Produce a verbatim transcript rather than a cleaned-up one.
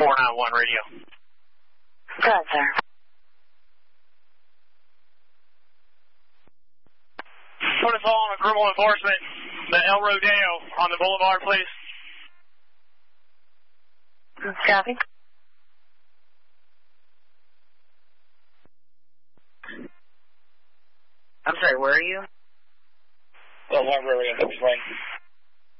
four nine one radio. Go ahead, sir. Put us all on a criminal enforcement, the El Rodeo on the boulevard, please. Copy. I'm sorry, where are you? Well, where are we in the plane?